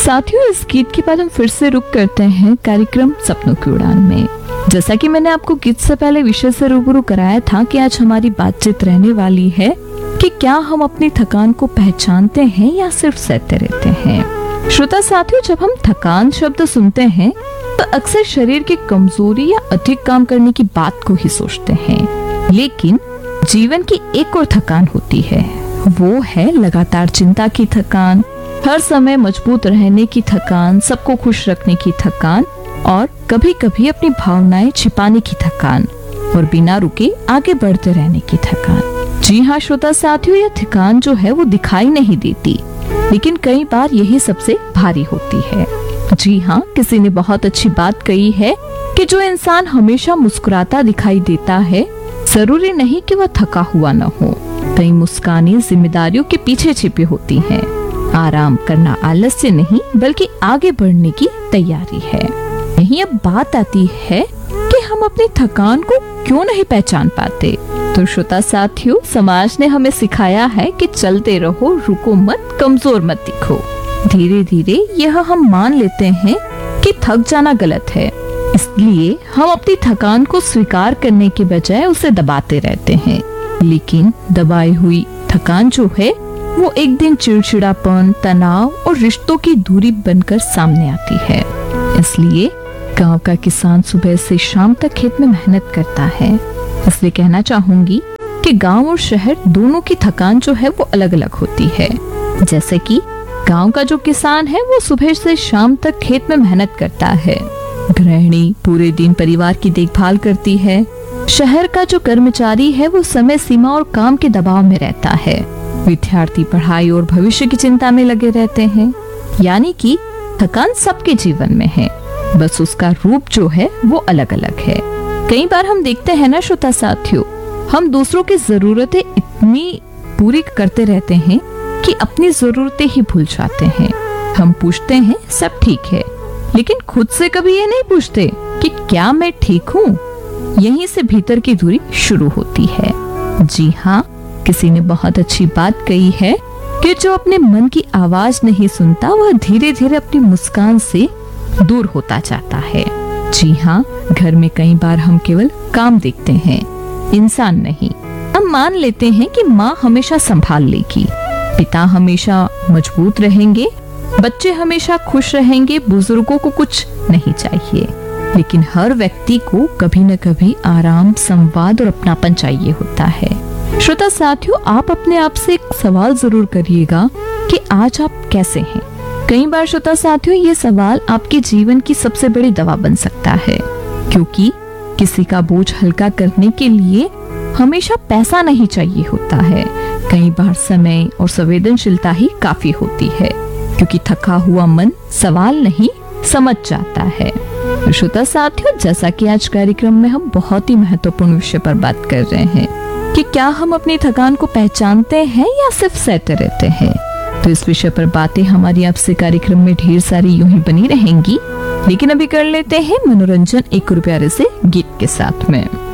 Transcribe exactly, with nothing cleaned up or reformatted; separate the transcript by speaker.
Speaker 1: साथियों, इस गीत के बाद हम फिर से रुक करते हैं कार्यक्रम सपनों की उड़ान में। जैसा कि मैंने आपको गीत से पहले विषय से रूबरू कराया था कि आज हमारी बातचीत रहने वाली है कि क्या हम अपनी थकान को पहचानते हैं या सिर्फ सहते रहते हैं। श्रोता साथियों, जब हम थकान शब्द सुनते हैं तो अक्सर शरीर की कमजोरी या अधिक काम करने की बात को ही सोचते हैं, लेकिन जीवन की एक और थकान होती है, वो है लगातार चिंता की थकान, हर समय मजबूत रहने की थकान, सबको खुश रखने की थकान और कभी कभी अपनी भावनाएं छिपाने की थकान और बिना रुके आगे बढ़ते रहने की थकान। जी हाँ श्रोता साथियों, यह थकान जो है वो दिखाई नहीं देती, लेकिन कई बार यही सबसे भारी होती है। जी हाँ, किसी ने बहुत अच्छी बात कही है कि जो इंसान हमेशा मुस्कुराता दिखाई देता है, जरूरी नहीं कि वह थका हुआ न हो। कई मुस्कानें जिम्मेदारियों के पीछे छिपी होती हैं। आराम करना आलस्य नहीं, बल्कि आगे बढ़ने की तैयारी है। यही अब बात आती है कि हम अपनी थकान को क्यों नहीं पहचान पाते। तो श्रोता साथियों, समाज ने हमें सिखाया है कि चलते रहो, रुको मत, कमजोर मत दिखो। धीरे धीरे यह हम मान लेते हैं कि थक जाना गलत है, इसलिए हम अपनी थकान को स्वीकार करने के बजाय उसे दबाते रहते हैं। लेकिन दबाई हुई थकान जो है वो एक दिन चिड़चिड़ापन, तनाव और रिश्तों की दूरी बनकर सामने आती है। इसलिए गांव का किसान सुबह से शाम तक खेत में मेहनत करता है। इसलिए कहना चाहूंगी कि गांव और शहर दोनों की थकान जो है वो अलग अलग होती है। जैसे कि गांव का जो किसान है वो सुबह से शाम तक खेत में मेहनत करता है। गृहिणी पूरे दिन परिवार की देखभाल करती है। शहर का जो कर्मचारी है वो समय सीमा और काम के दबाव में रहता है। विद्यार्थी पढ़ाई और भविष्य की चिंता में लगे रहते हैं। यानी कि थकान सबके जीवन में है, बस उसका रूप जो है वो अलग अलग है। कई बार हम देखते हैं ना श्रोता साथियों, हम दूसरों की जरूरतें इतनी पूरी करते रहते हैं कि अपनी जरूरतें ही भूल जाते हैं। हम पूछते हैं सब ठीक है, लेकिन खुद से कभी ये नहीं पूछते कि क्या मैं ठीक हूँ। यहीं से भीतर की दूरी शुरू होती है। जी हाँ, किसी ने बहुत अच्छी बात कही है कि जो अपने मन की आवाज नहीं सुनता वह धीरे धीरे अपनी मुस्कान से दूर होता जाता है। जी हाँ, घर में कई बार हम केवल काम देखते हैं, इंसान नहीं। हम मान लेते हैं कि माँ हमेशा संभाल लेगी, पिता हमेशा मजबूत रहेंगे, बच्चे हमेशा खुश रहेंगे, बुजुर्गों को कुछ नहीं चाहिए। लेकिन हर व्यक्ति को कभी न कभी आराम, संवाद और अपनापन चाहिए होता है। श्रोता साथियों, आप अपने आप से एक सवाल जरूर करिएगा कि आज आप कैसे हैं। कई बार श्रोता साथियों, ये सवाल आपके जीवन की सबसे बड़ी दवा बन सकता है, क्योंकि किसी का बोझ हल्का करने के लिए हमेशा पैसा नहीं चाहिए होता है। कई बार समय और संवेदनशीलता ही काफी होती है, क्योंकि थका हुआ मन सवाल नहीं समझ जाता है। श्रोता साथियों, जैसा कि आज कार्यक्रम में हम बहुत ही महत्वपूर्ण विषय पर बात कर रहे हैं कि क्या हम अपनी थकान को पहचानते हैं या सिर्फ सहते रहते हैं, तो इस विषय पर बातें हमारी आपसे कार्यक्रम में ढेर सारी यूं ही बनी रहेंगी। लेकिन अभी कर लेते हैं मनोरंजन एक रुपया से गीत के साथ में।